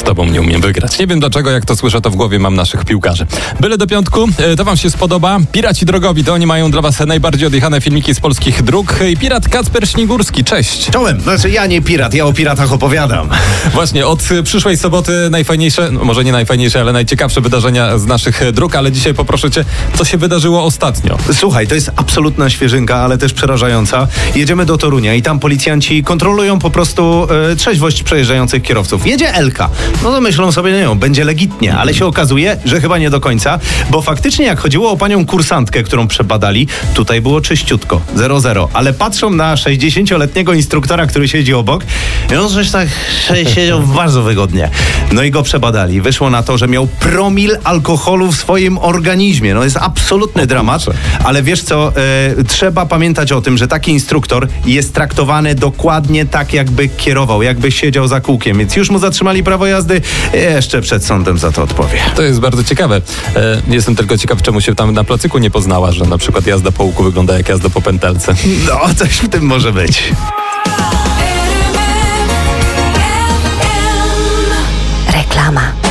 tobą nie umiem wygrać. Nie wiem dlaczego, jak to słyszę, to w głowie mam naszych piłkarzy. Byle do piątku, to wam się spodoba. Piraci drogowi, to oni mają dla was najbardziej odjechane filmiki z polskich dróg. I pirat Kacper Śnigurski, cześć. Czołem, znaczy ja nie pirat, ja o piratach opowiadam. Właśnie, od przyszłej soboty najfajniejsze, no może nie najfajniejsze, ale najciekawsze wydarzenia z naszych dróg, ale dzisiaj poproszę cię, co się wydarzyło ostatnio. Słuchaj, to jest absolutna świeżynka, ale też przerażająca. Jedziemy do Torunia i tam policjanci kontrolują po prostu trzeźwość przejeżdżających kierowców. Jedzie Elka. No to myślą sobie, nie, będzie legitnie, ale się okazuje, że chyba nie do końca, bo faktycznie jak chodziło o panią kursantkę, którą przebadali, tutaj było czyściutko, 0-0, ale patrzą na 60-letniego instruktora, który siedzi obok i on coś tak siedział bardzo wygodnie. No i go przebadali. Wyszło na to, że miał promil alkoholu w swoim organizmie. No jest absolutny dramat, ale wiesz co, trzeba pamiętać o tym, że taki instruktor jest traktowany dokładnie tak, jakby kierował, jakby siedział za kółkiem, więc już mu zatrzymali prawo jazdy, jeszcze przed sądem za to odpowie. To jest bardzo ciekawe. Jestem tylko ciekaw, czemu się tam na placyku nie poznała, że na przykład jazda po łuku wygląda jak jazda po pętelce. No, coś w tym może być.